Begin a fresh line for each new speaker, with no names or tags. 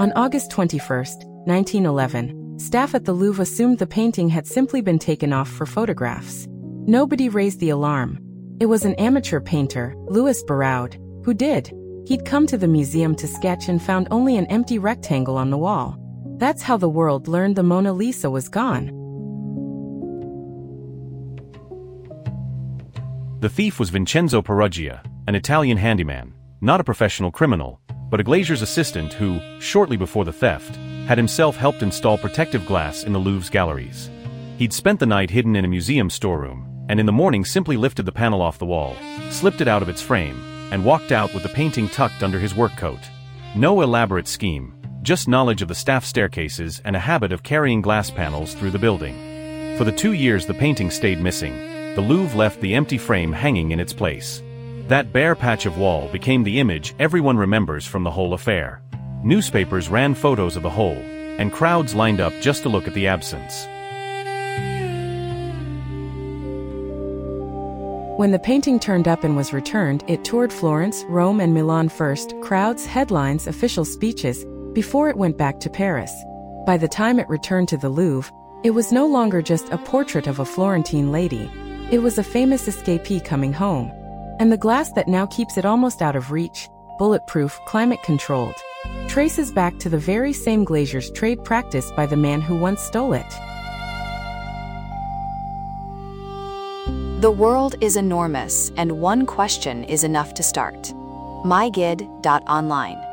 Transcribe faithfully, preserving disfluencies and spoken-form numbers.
On August twenty-first, nineteen eleven, staff at the Louvre assumed the painting had simply been taken off for photographs. Nobody raised the alarm. It was an amateur painter, Louis Barraud, who did. He'd come to the museum to sketch and found only an empty rectangle on the wall. That's how the world learned the Mona Lisa was gone.
The thief was Vincenzo Peruggia, an Italian handyman, not a professional criminal, but a glazier's assistant who, shortly before the theft, had himself helped install protective glass in the Louvre's galleries. He'd spent the night hidden in a museum storeroom, and in the morning simply lifted the panel off the wall, slipped it out of its frame, and walked out with the painting tucked under his work coat. No elaborate scheme, just knowledge of the staff staircases and a habit of carrying glass panels through the building. For the two years the painting stayed missing, the Louvre left the empty frame hanging in its place. That bare patch of wall became the image everyone remembers from the whole affair. Newspapers ran photos of the hole, and crowds lined up just to look at the absence.
When the painting turned up and was returned, it toured Florence, Rome, and Milan first, crowds, headlines, official speeches, before it went back to Paris. By the time it returned to the Louvre, it was no longer just a portrait of a Florentine lady. It was a famous escapee coming home. And the glass that now keeps it almost out of reach, bulletproof, climate-controlled, traces back to the very same glazier's trade practiced by the man who once stole it.
The world is enormous, and one question is enough to start. my gid dot online